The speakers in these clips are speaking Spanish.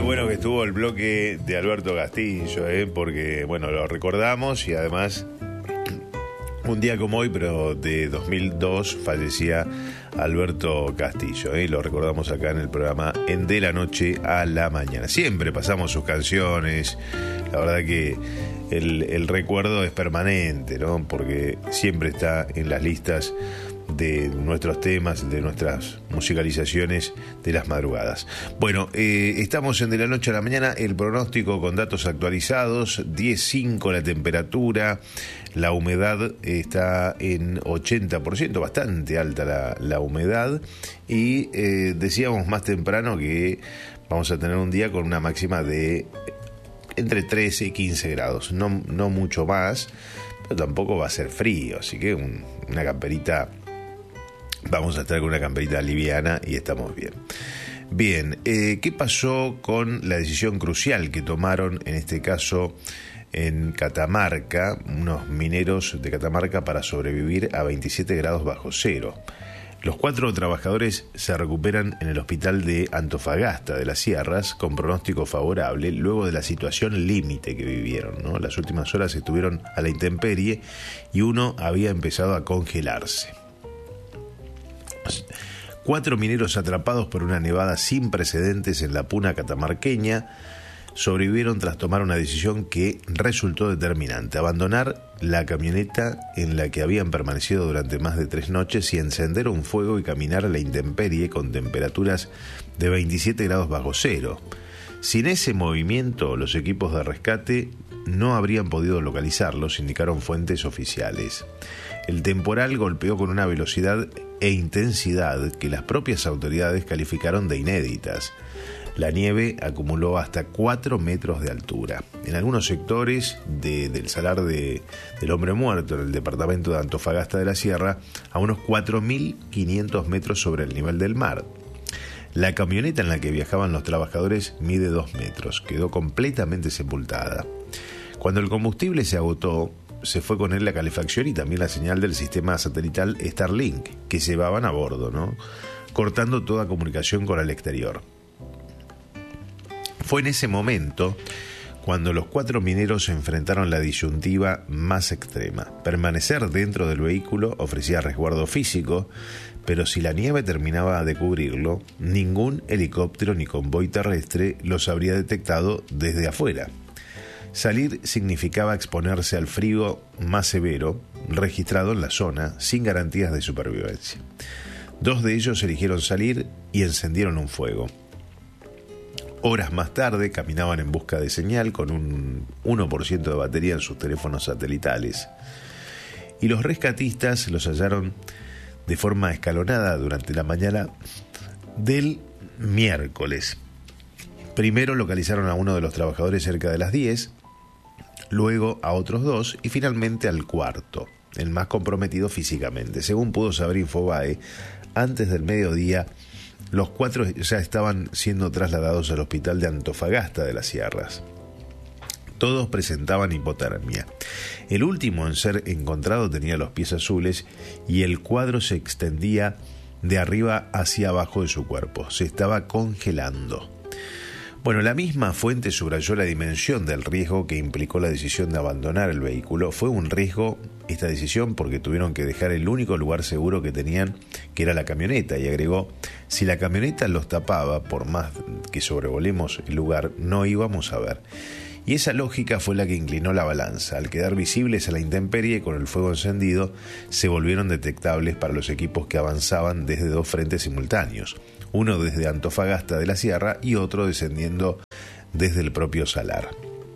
bueno que estuvo el bloque de Alberto Castillo, porque, bueno, lo recordamos y además, un día como hoy, pero de 2002, fallecía Alberto Castillo, lo recordamos acá en el programa En De la Noche a la Mañana. Siempre pasamos sus canciones, la verdad que el recuerdo es permanente, ¿no? Porque siempre está en las listas de nuestros temas, de nuestras musicalizaciones de las madrugadas. Bueno, estamos en De la Noche a la Mañana, el pronóstico con datos actualizados, 10.5 la temperatura, la humedad está en 80%, bastante alta la humedad, y decíamos más temprano que vamos a tener un día con una máxima de entre 13 y 15 grados, no mucho más, pero tampoco va a ser frío, así que una camperita. Vamos a estar con una camperita liviana y estamos bien. Bien, ¿qué pasó con la decisión crucial que tomaron, en este caso, en Catamarca, unos mineros de Catamarca, para sobrevivir a 27 grados bajo cero? Los 4 trabajadores se recuperan en el hospital de Antofagasta de las Sierras con pronóstico favorable luego de la situación límite que vivieron, ¿no? Las últimas horas estuvieron a la intemperie y uno había empezado a congelarse. 4 mineros atrapados por una nevada sin precedentes en la puna catamarqueña sobrevivieron tras tomar una decisión que resultó determinante: abandonar la camioneta en la que habían permanecido durante más de 3 noches y encender un fuego y caminar a la intemperie con temperaturas de 27 grados bajo cero. Sin ese movimiento, los equipos de rescate no habrían podido localizarlos, indicaron fuentes oficiales. El temporal golpeó con una velocidad e intensidad que las propias autoridades calificaron de inéditas. La nieve acumuló hasta 4 metros de altura. En algunos sectores del Salar del Hombre Muerto, en el departamento de Antofagasta de la Sierra, a unos 4.500 metros sobre el nivel del mar. La camioneta en la que viajaban los trabajadores mide 2 metros, quedó completamente sepultada. Cuando el combustible se agotó, se fue con él la calefacción y también la señal del sistema satelital Starlink que llevaban a bordo, ¿no? Cortando toda comunicación con el exterior. Fue en ese momento cuando los 4 mineros se enfrentaron la disyuntiva más extrema. Permanecer dentro del vehículo ofrecía resguardo físico, pero si la nieve terminaba de cubrirlo, ningún helicóptero ni convoy terrestre los habría detectado desde afuera. Salir significaba exponerse al frío más severo registrado en la zona, sin garantías de supervivencia. 2 de ellos eligieron salir y encendieron un fuego. Horas más tarde caminaban en busca de señal con un 1% de batería en sus teléfonos satelitales. Y los rescatistas los hallaron de forma escalonada durante la mañana del miércoles. Primero localizaron a uno de los trabajadores cerca de las 10, luego a otros 2 y finalmente al cuarto, el más comprometido físicamente. Según pudo saber Infobae, antes del mediodía, los 4 ya estaban siendo trasladados al hospital de Antofagasta de las Sierras. Todos presentaban hipotermia. El último en ser encontrado tenía los pies azules y el cuadro se extendía de arriba hacia abajo de su cuerpo. Se estaba congelando. Bueno, la misma fuente subrayó la dimensión del riesgo que implicó la decisión de abandonar el vehículo. Fue un riesgo esta decisión porque tuvieron que dejar el único lugar seguro que tenían, que era la camioneta, y agregó: si la camioneta los tapaba, por más que sobrevolemos el lugar, no íbamos a ver. Y esa lógica fue la que inclinó la balanza. Al quedar visibles a la intemperie con el fuego encendido, se volvieron detectables para los equipos que avanzaban desde 2 frentes simultáneos. Uno desde Antofagasta de la Sierra y otro descendiendo desde el propio Salar.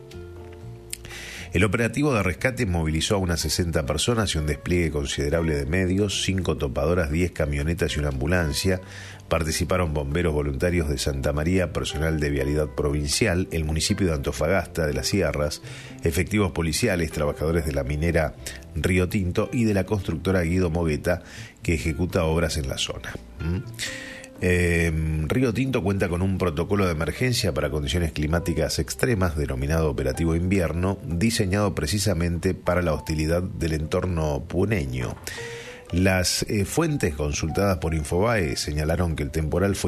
El operativo de rescate movilizó a unas 60 personas y un despliegue considerable de medios, 5 topadoras, 10 camionetas y una ambulancia. Participaron bomberos voluntarios de Santa María, personal de Vialidad Provincial, el municipio de Antofagasta de las Sierras, efectivos policiales, trabajadores de la minera Río Tinto y de la constructora Guido Mogueta, que ejecuta obras en la zona. Río Tinto cuenta con un protocolo de emergencia para condiciones climáticas extremas denominado Operativo Invierno, diseñado precisamente para la hostilidad del entorno puneño. Las fuentes consultadas por Infobae señalaron que el temporal fue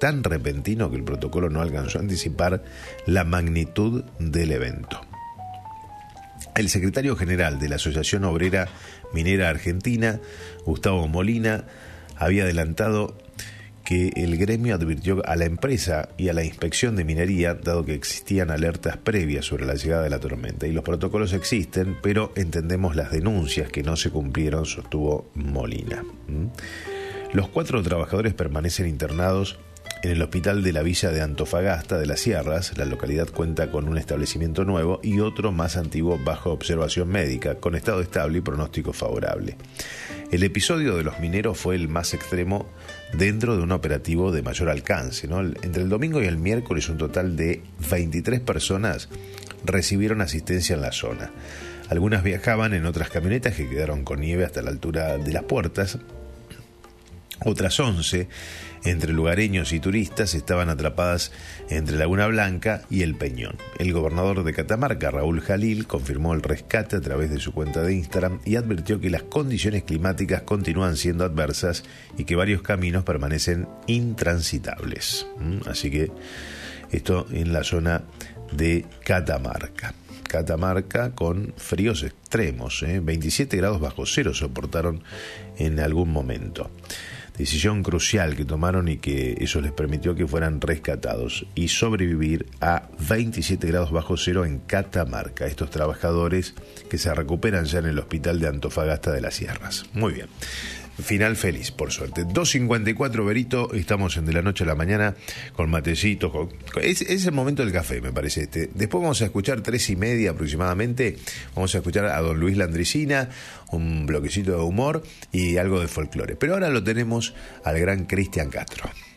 tan repentino que el protocolo no alcanzó a anticipar la magnitud del evento. El secretario general de la Asociación Obrera Minera Argentina, Gustavo Molina, había adelantado que el gremio advirtió a la empresa y a la inspección de minería, dado que existían alertas previas sobre la llegada de la tormenta. Y los protocolos existen, pero entendemos las denuncias que no se cumplieron, sostuvo Molina. Los 4 trabajadores permanecen internados en el hospital de la villa de Antofagasta de las Sierras. La localidad cuenta con un establecimiento nuevo y otro más antiguo bajo observación médica, con estado estable y pronóstico favorable. El episodio de los mineros fue el más extremo dentro de un operativo de mayor alcance, ¿no? Entre el domingo y el miércoles un total de 23 personas recibieron asistencia en la zona. Algunas viajaban en otras camionetas que quedaron con nieve hasta la altura de las puertas. Otras 11, entre lugareños y turistas, estaban atrapadas entre Laguna Blanca y El Peñón. El gobernador de Catamarca, Raúl Jalil, confirmó el rescate a través de su cuenta de Instagram y advirtió que las condiciones climáticas continúan siendo adversas y que varios caminos permanecen intransitables. Así que esto en la zona de Catamarca. Catamarca con fríos extremos, 27 grados bajo cero soportaron en algún momento. Decisión crucial que tomaron y que eso les permitió que fueran rescatados y sobrevivir a 27 grados bajo cero en Catamarca. Estos trabajadores que se recuperan ya en el hospital de Antofagasta de las Sierras. Muy bien. Final feliz, por suerte. 2:54, Berito, estamos en De la Noche a la Mañana con matecitos. Es el momento del café, me parece. Después vamos a escuchar 3:30 aproximadamente. Vamos a escuchar a don Luis Landricina, un bloquecito de humor y algo de folclore. Pero ahora lo tenemos al gran Cristian Castro.